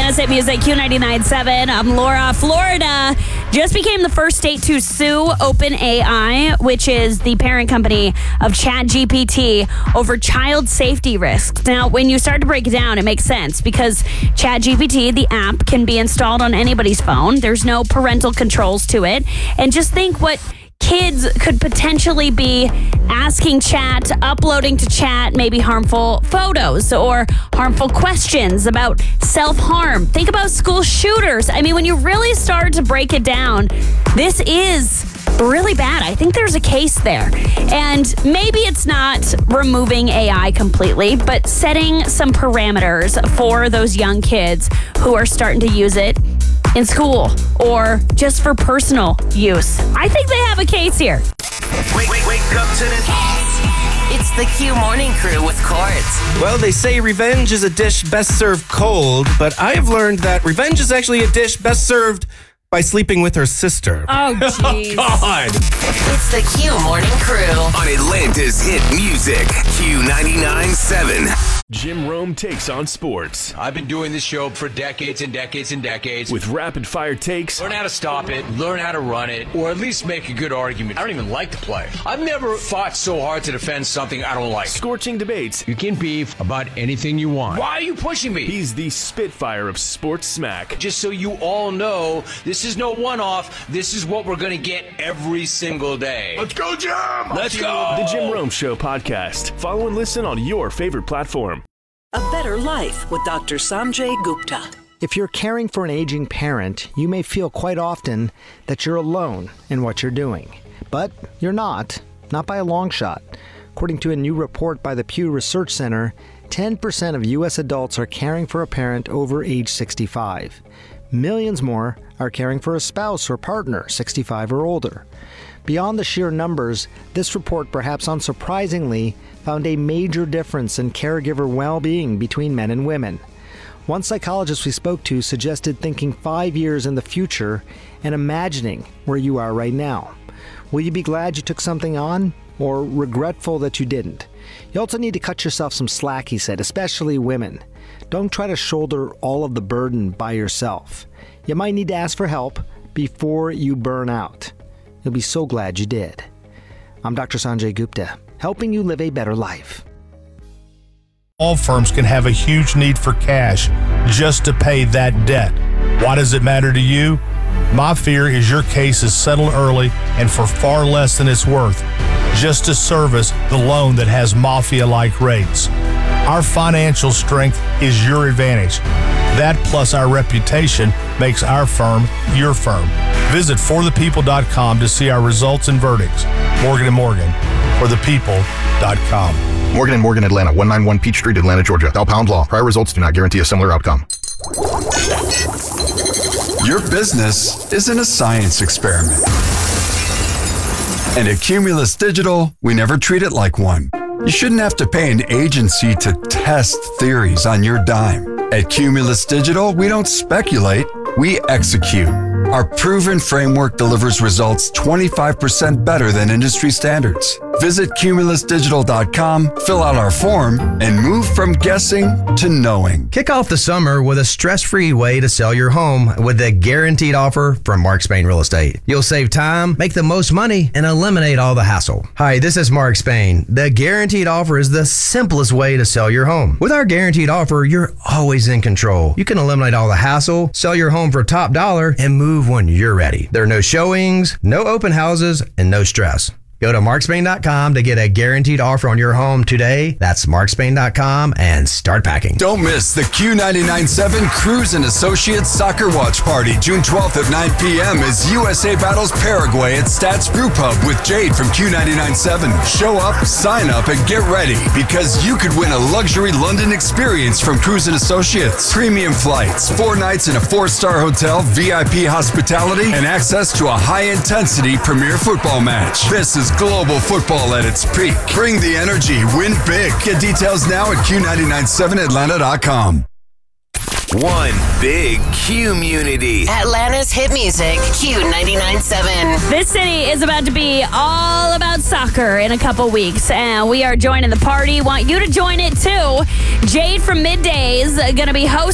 Atlanta's Hit Music, Q99.7. I'm Laura. Florida just became the first state to sue OpenAI, which is the parent company of ChatGPT, over child safety risks. Now, when you start to break it down, it makes sense because ChatGPT, the app, can be installed on anybody's phone. There's no parental controls to it. And just think what kids could potentially be asking chat, uploading to chat, maybe harmful photos or harmful questions about self-harm. Think about school shooters. I mean, when you really start to break it down, this is really bad. I think there's a case there. And maybe it's not removing AI completely, but setting some parameters for those young kids who are starting to use it in school or just for personal use. I think they have a case here. Wake up to the... It's the Q Morning Crew with Courts. Well, they say revenge is a dish best served cold, but I have learned that revenge is actually a dish best served by sleeping with her sister. Oh, jeez. Oh, God. It's the Q Morning Crew on Atlanta's Hit Music, Q99.7. Jim Rome takes on sports. I've been doing this show for decades and decades and decades. With rapid-fire takes. Learn how to stop it, learn how to run it, or at least make a good argument. I don't even like to play. I've never fought so hard to defend something I don't like. Scorching debates. You can beef about anything you want. Why are you pushing me? He's the Spitfire of sports smack. Just so you all know, this is no one-off. This is what we're going to get every single day. Let's go, Jim! Let's go! The Jim Rome Show podcast. Follow and listen on your favorite platform. A better life with Dr. Sanjay Gupta. If you're caring for an aging parent, you may feel quite often that you're alone in what you're doing. But you're not by a long shot. According to a new report by the Pew Research Center, 10% of U.S. adults are caring for a parent over age 65. Millions more are caring for a spouse or partner 65 or older. Beyond the sheer numbers, this report, perhaps unsurprisingly, found a major difference in caregiver well-being between men and women. One psychologist we spoke to suggested thinking 5 years in the future and imagining where you are right now. Will you be glad you took something on, or regretful that you didn't? You also need to cut yourself some slack, he said, especially women. Don't try to shoulder all of the burden by yourself. You might need to ask for help before you burn out. You'll be so glad you did. I'm Dr. Sanjay Gupta, helping you live a better life. All firms can have a huge need for cash just to pay that debt. Why does it matter to you? My fear is your case is settled early and for far less than it's worth, just to service the loan that has mafia-like rates. Our financial strength is your advantage. That plus our reputation makes our firm your firm. Visit forthepeople.com to see our results and verdicts. Morgan & Morgan, forthepeople.com. Morgan & Morgan, Atlanta, 191 Peach Street, Atlanta, Georgia. Thou Pound Law. Prior results do not guarantee a similar outcome. Your business isn't a science experiment. And at Cumulus Digital, we never treat it like one. You shouldn't have to pay an agency to test theories on your dime. At Cumulus Digital, we don't speculate, we execute. Our proven framework delivers results 25% better than industry standards. Visit cumulusdigital.com, fill out our form, and move from guessing to knowing. Kick off the summer with a stress-free way to sell your home with a guaranteed offer from Mark Spain Real Estate. You'll save time, make the most money, and eliminate all the hassle. Hi, this is Mark Spain. The guaranteed offer is the simplest way to sell your home. With our guaranteed offer, you're always in control. You can eliminate all the hassle, sell your home for top dollar, and move when you're ready. There are no showings, no open houses, and no stress. Go to markspain.com to get a guaranteed offer on your home today. That's markspain.com and start packing. Don't miss the Q99.7 Cruise and Associates Soccer Watch Party, June 12th at 9 p.m. as USA battles Paraguay at Stats Brew Pub with Jade from Q99.7. Show up, sign up, and get ready because you could win a luxury London experience from Cruise and Associates. Premium flights, 4 nights in a 4-star hotel, VIP hospitality, and access to a high-intensity premier football match. This is global football at its peak. Bring the energy, win big. Get details now at Q997atlanta.com. One big community. Atlanta's Hit Music, Q99.7. This city is about to be all about soccer in a couple weeks, and we are joining the party. Want you to join it too. Jade from Middays going to be hosting